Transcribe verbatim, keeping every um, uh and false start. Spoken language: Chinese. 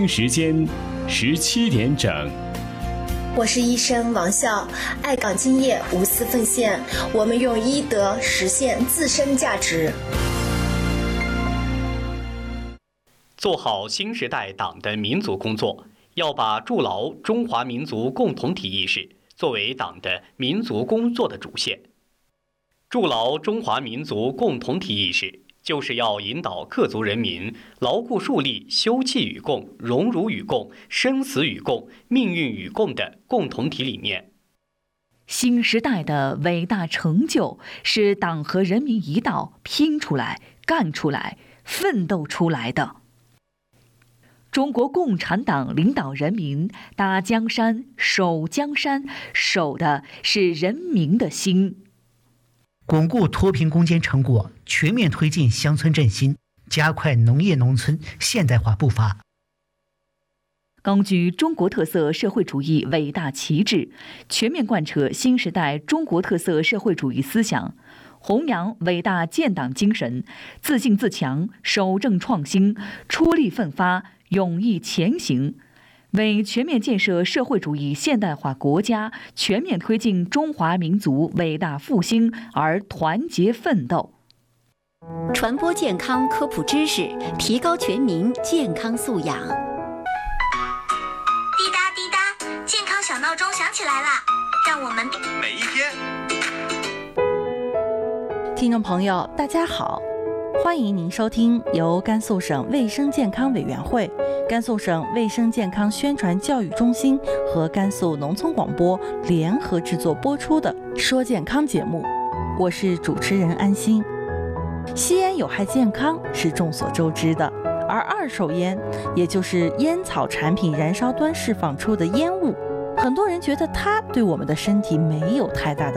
时间十七点整。 我是医生王笑，爱岗敬业，无私奉献，我们用医德实现自身价值。 做好新时代党的民族工作，要把筑牢中华民族共同体意识作为党的民族工作的主线。筑牢中华民族共同体意识，就是要引导各族人民牢固树立休戚与共、荣辱与共、生死与共、命运与共的共同体理念。 新时代的伟大成就，是党和人民一道拼出来、干出来、奋斗出来的。中国共产党领导人民打江山、守江山，守的是人民的心。 巩固脱贫攻坚成果，全面推进乡村振兴，加快农业农村现代化步伐。 高举中国特色社会主义伟大旗帜，全面贯彻新时代中国特色社会主义思想，弘扬伟大建党精神，自信自强，守正创新，出力奋发，勇毅前行，为全面建设社会主义现代化国家、全面推进中华民族伟大复兴而团结奋斗。 传播健康科普知识，提高全民健康素养。 滴答滴答，健康小闹钟响起来了，让我们每一天。 听众朋友，大家好，欢迎您收听由甘肃省卫生健康委员会、甘肃省卫生健康宣传教育中心和甘肃农村广播联合制作播出的《说健康》节目，我是主持人安心。吸烟有害健康是众所周知的，而二手烟，也就是烟草产品燃烧端释放出的烟雾，很多人觉得它对我们的身体没有太大的